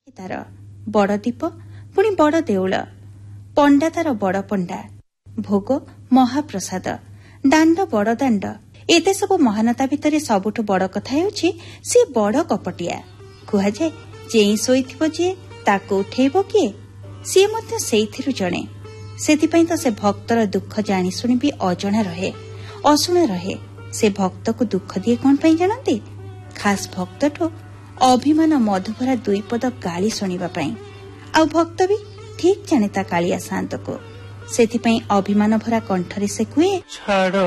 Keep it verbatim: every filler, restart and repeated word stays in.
ତାର ବଡ଼ ଦୀପ ପୁଣି ବଡ଼ ଦେଉଳ, ପଣ୍ଡା ତାର ବଡ଼ ପଣ୍ଡା, ଭୋଗ ମହାପ୍ରସାଦ, ଦାଣ୍ଡ ବଡ଼ ଦାଣ୍ଡ। ଏତେ ସବୁ ମହାନତା ଭିତରେ ସବୁଠୁ ବଡ଼ କଥା ହେଉଛି ସେ ବଡ଼ କପଟିଆ। କୁହାଯାଏ ଚେଇଁ ଶୋଇଥିବ ଯିଏ ତାକୁ ଉଠେଇବ କିଏ? ସିଏ ମଧ୍ୟ ସେଇଥିରୁ ଜଣେ। ସେଥିପାଇଁ ତ ସେ ଭକ୍ତର ଦୁଃଖ ଜାଣିଶୁଣି ବି ଅଜଣା ରହେ, ଅଶୁଣା ରହେ। ସେ ଭକ୍ତକୁ ଦୁଃଖ ଦିଏ କଣ ପାଇଁ ଜାଣନ୍ତି? ଖାସ୍ ଭକ୍ତଠୁ ଅଭିମାନ ମଧୁଭରା ଦୁଇ ପଦ ଗାଳି ଶୁଣିବା ପାଇଁ। ଆଉ ଭକ୍ତ ବି ଠିକ୍ ଜାଣେ ତା କାଳିଆ ସାଆନ୍ତକୁ। ସେଥିପାଇଁ ଅଭିମାନ ଭରା କଣ୍ଠରେ ସେ କୁହେ, ଛାଡ଼